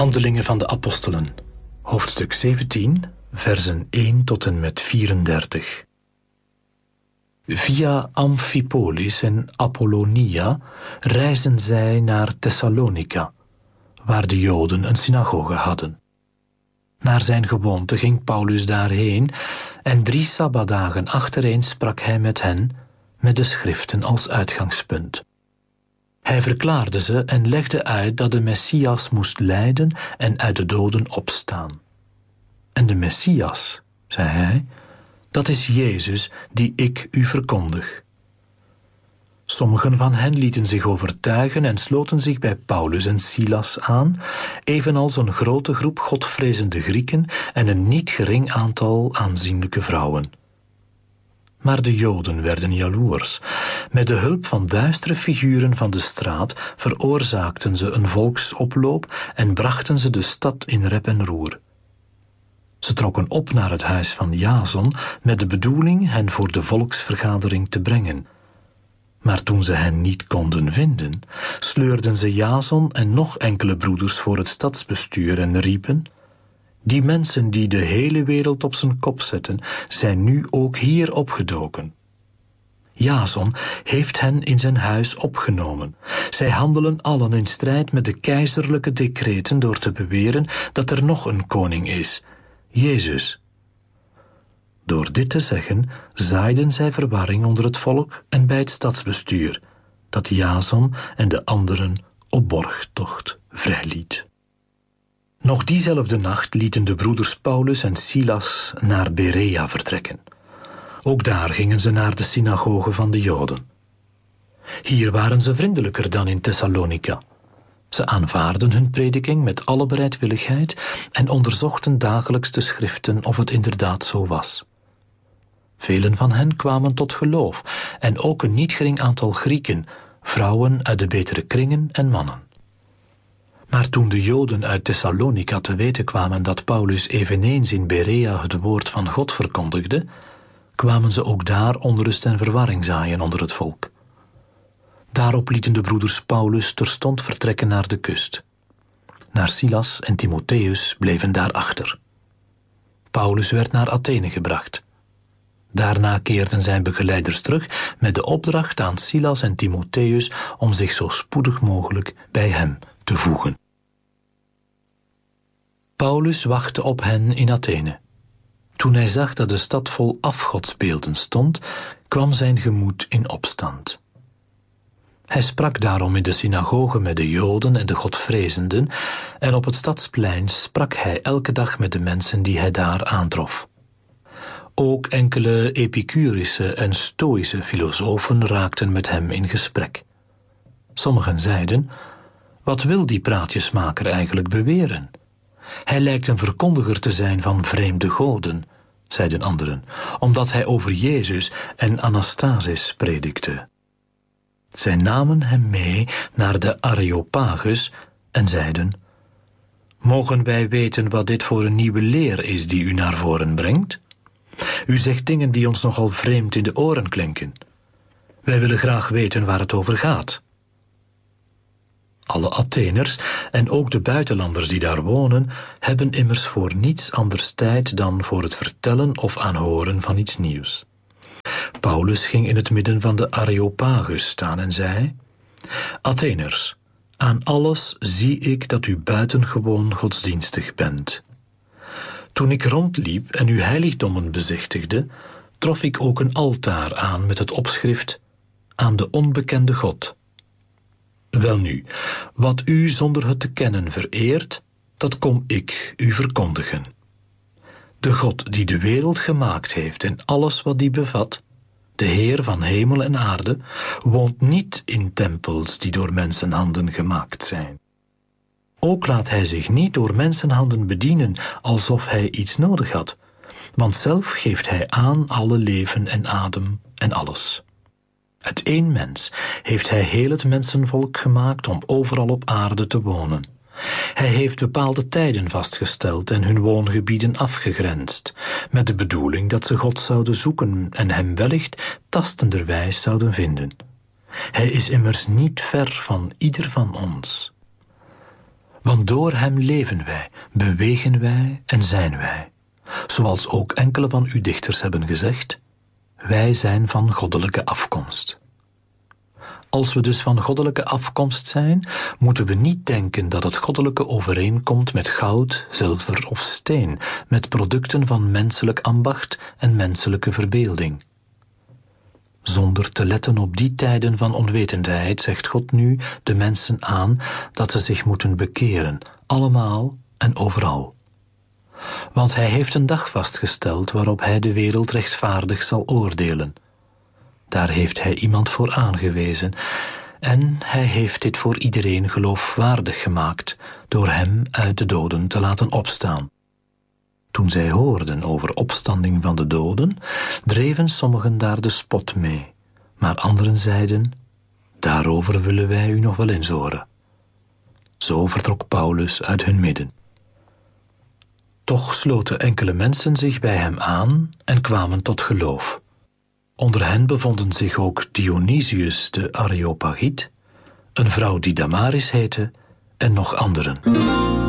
Handelingen van de Apostelen, hoofdstuk 17, versen 1 tot en met 34. Via Amphipolis en Apollonia reisden zij naar Thessalonica, waar de Joden een synagoge hadden. Naar zijn gewoonte ging Paulus daarheen en 3 sabbatdagen achtereen sprak hij met hen, met de schriften als uitgangspunt. Hij verklaarde ze en legde uit dat de Messias moest lijden en uit de doden opstaan. En de Messias, zei hij, dat is Jezus die ik u verkondig. Sommigen van hen lieten zich overtuigen en sloten zich bij Paulus en Silas aan, evenals een grote groep godvrezende Grieken en een niet gering aantal aanzienlijke vrouwen. Maar de Joden werden jaloers. Met de hulp van duistere figuren van de straat veroorzaakten ze een volksoploop en brachten ze de stad in rep en roer. Ze trokken op naar het huis van Jason met de bedoeling hen voor de volksvergadering te brengen. Maar toen ze hen niet konden vinden, sleurden ze Jason en nog enkele broeders voor het stadsbestuur en riepen: die mensen die de hele wereld op zijn kop zetten, zijn nu ook hier opgedoken. Jason heeft hen in zijn huis opgenomen. Zij handelen allen in strijd met de keizerlijke decreten door te beweren dat er nog een koning is, Jezus. Door dit te zeggen, zaaiden zij verwarring onder het volk en bij het stadsbestuur, dat Jason en de anderen op borgtocht vrijliet. Nog diezelfde nacht lieten de broeders Paulus en Silas naar Berea vertrekken. Ook daar gingen ze naar de synagoge van de Joden. Hier waren ze vriendelijker dan in Thessalonica. Ze aanvaarden hun prediking met alle bereidwilligheid en onderzochten dagelijks de schriften of het inderdaad zo was. Velen van hen kwamen tot geloof en ook een niet gering aantal Grieken, vrouwen uit de betere kringen en mannen. Maar toen de Joden uit Thessalonica te weten kwamen dat Paulus eveneens in Berea het woord van God verkondigde, kwamen ze ook daar onrust en verwarring zaaien onder het volk. Daarop lieten de broeders Paulus terstond vertrekken naar de kust. Naar Silas en Timotheus bleven daar achter. Paulus werd naar Athene gebracht. Daarna keerden zijn begeleiders terug met de opdracht aan Silas en Timotheus om zich zo spoedig mogelijk bij hem te voegen. Paulus wachtte op hen in Athene. Toen hij zag dat de stad vol afgodsbeelden stond, kwam zijn gemoed in opstand. Hij sprak daarom in de synagoge met de Joden en de godvrezenden, en op het stadsplein sprak hij elke dag met de mensen die hij daar aantrof. Ook enkele Epicurische en Stoïsche filosofen raakten met hem in gesprek. Sommigen zeiden: wat wil die praatjesmaker eigenlijk beweren? Hij lijkt een verkondiger te zijn van vreemde goden, zeiden anderen, omdat hij over Jezus en Anastasis predikte. Zij namen hem mee naar de Areopagus en zeiden: mogen wij weten wat dit voor een nieuwe leer is die u naar voren brengt? U zegt dingen die ons nogal vreemd in de oren klinken. Wij willen graag weten waar het over gaat. Alle Atheners en ook de buitenlanders die daar wonen, hebben immers voor niets anders tijd dan voor het vertellen of aanhoren van iets nieuws. Paulus ging in het midden van de Areopagus staan en zei: Atheners, aan alles zie ik dat u buitengewoon godsdienstig bent. Toen ik rondliep en uw heiligdommen bezichtigde, trof ik ook een altaar aan met het opschrift: aan de onbekende God. Welnu, wat u zonder het te kennen vereert, dat kom ik u verkondigen. De God die de wereld gemaakt heeft en alles wat die bevat, de Heer van hemel en aarde, woont niet in tempels die door mensenhanden gemaakt zijn. Ook laat hij zich niet door mensenhanden bedienen alsof hij iets nodig had, want zelf geeft hij aan alle leven en adem en alles. Uit één mens heeft hij heel het mensenvolk gemaakt om overal op aarde te wonen. Hij heeft bepaalde tijden vastgesteld en hun woongebieden afgegrensd, met de bedoeling dat ze God zouden zoeken en hem wellicht tastenderwijs zouden vinden. Hij is immers niet ver van ieder van ons. Want door hem leven wij, bewegen wij en zijn wij. Zoals ook enkele van uw dichters hebben gezegd, wij zijn van goddelijke afkomst. Als we dus van goddelijke afkomst zijn, moeten we niet denken dat het goddelijke overeenkomt met goud, zilver of steen, met producten van menselijk ambacht en menselijke verbeelding. Zonder te letten op die tijden van onwetendheid zegt God nu de mensen aan dat ze zich moeten bekeren, allemaal en overal. Want hij heeft een dag vastgesteld waarop hij de wereld rechtvaardig zal oordelen. Daar heeft hij iemand voor aangewezen en hij heeft dit voor iedereen geloofwaardig gemaakt door hem uit de doden te laten opstaan. Toen zij hoorden over opstanding van de doden, dreven sommigen daar de spot mee, maar anderen zeiden, daarover willen wij u nog wel eens horen. Zo vertrok Paulus uit hun midden. Toch sloten enkele mensen zich bij hem aan en kwamen tot geloof. Onder hen bevonden zich ook Dionysius de Areopagiet, een vrouw die Damaris heette, en nog anderen.